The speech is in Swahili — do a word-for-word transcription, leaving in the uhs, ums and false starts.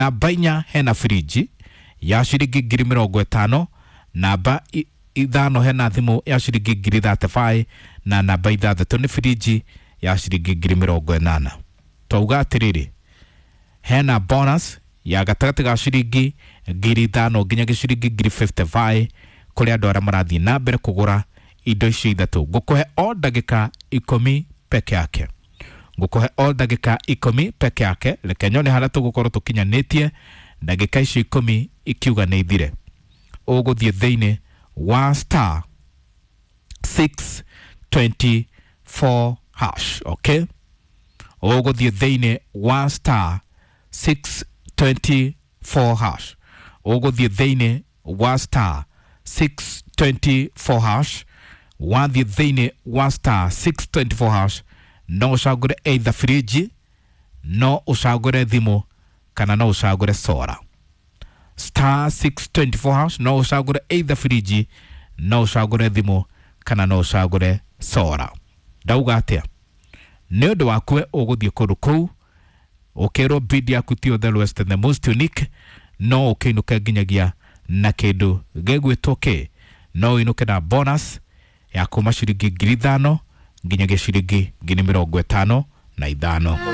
namba inya hena friji ya shiringi ngiri mirongo itano, namba ithano hena thimu ya shiringi ngiri thirty-five, na namba ithathatu ni friji ya shiringi ngiri mirongo inana. Twauga atiriri hena bonus ya gatagati ga shiringi ngiri ithano nginya shiringi ngiri fifty-five kuri andu aria marathii na mbere kugura indo icio ithatu. Ngukuhe o ndagika ikumi peke yake, ngukuhe o ndagika ikumi peke yake. Reke nyone haria tugukorwo tukinyanitie ndagika icio ikumi ikiuga ni ithire. Uguthie thiini wa star six twenty-four hash. Okay, uguthie thiini wa star six twenty-four hash, uguthie thiini wa star six twenty-four hash. Wathie thiini wa star six twenty-four hash, no ucagure either friji, no ucagure thimu, kana no ucagure sora. Star six twenty-four hash, no ucagure either friji, no ucagure thimu, kana no ucagure sora. Ndauga atia ni undu wakwe uguthie kundu kuu ukero bid yaku ti the lowest and the most unique, no ukiinuka nginyagia na kindu gegwitwo ki, no inuke na bonus ya kuma shiringi ngiri ithano nginyagia shiringi ngiri mirongo itano na ithano.